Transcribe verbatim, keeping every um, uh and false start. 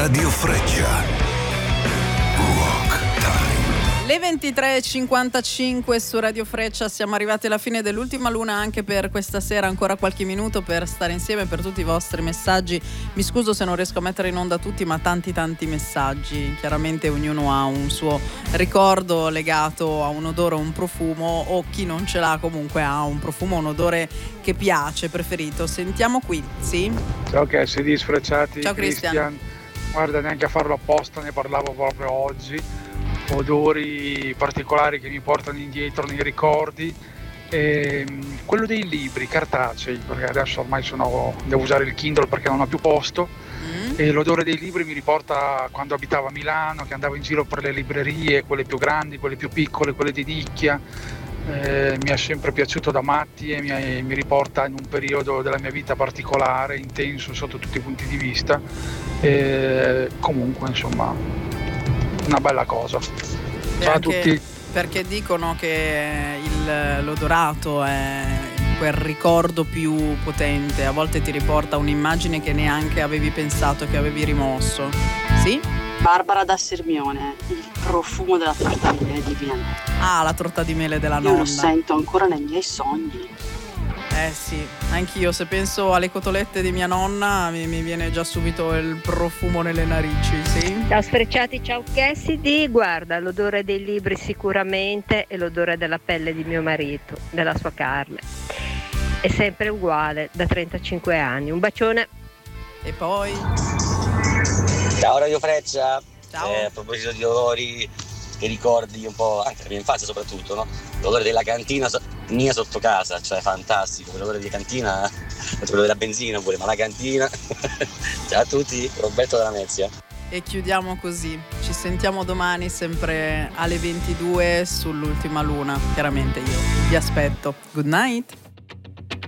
Radio Freccia. Rock Time. Le ventitré e cinquantacinque su Radio Freccia, siamo arrivati alla fine dell'ultima luna anche per questa sera, ancora qualche minuto per stare insieme, per tutti i vostri messaggi. Mi scuso se non riesco a mettere in onda tutti, ma tanti tanti messaggi. Chiaramente ognuno ha un suo ricordo legato a un odore o un profumo, o chi non ce l'ha comunque ha un profumo, un odore che piace, preferito. Sentiamo qui, sì? Ciao che si di Sfrecciati. Ciao Cristian. Cristian. Guarda, neanche a farlo apposta, ne parlavo proprio oggi. Odori particolari che mi portano indietro nei ricordi. E, quello dei libri cartacei, perché adesso ormai sono, devo usare il Kindle perché non ho più posto. Mm. E l'odore dei libri mi riporta quando abitavo a Milano, che andavo in giro per le librerie, quelle più grandi, quelle più piccole, quelle di nicchia. Eh, mi è sempre piaciuto da matti e mi, mi riporta in un periodo della mia vita particolare, intenso sotto tutti i punti di vista. E, comunque, insomma, una bella cosa. E Ciao a anche tutti. Perché dicono che il, l'odorato è quel ricordo più potente, a volte ti riporta un'immagine che neanche avevi pensato, che avevi rimosso. Sì? Barbara da Sirmione, il profumo della torta di mele di mia nonna. Ah, la torta di mele della Io nonna. lo sento ancora nei miei sogni. Eh sì, anch'io se penso alle cotolette di mia nonna mi, mi viene già subito il profumo nelle narici, sì? Ciao Sfrecciati, ciao Cassidy. Guarda, l'odore dei libri sicuramente e l'odore della pelle di mio marito, della sua carne. È sempre uguale da trentacinque anni. Un bacione. E poi? Ciao Radio Freccia. Ciao. Eh, a proposito di odori che ricordi un po', anche la mia infanzia soprattutto, no? L'odore della cantina so- mia sotto casa, cioè fantastico, l'odore di cantina, quello della benzina pure, ma la cantina. Ciao a tutti, Roberto dalla Mezia. E chiudiamo così, ci sentiamo domani sempre alle ventidue sull'ultima luna, chiaramente io vi aspetto. Good night!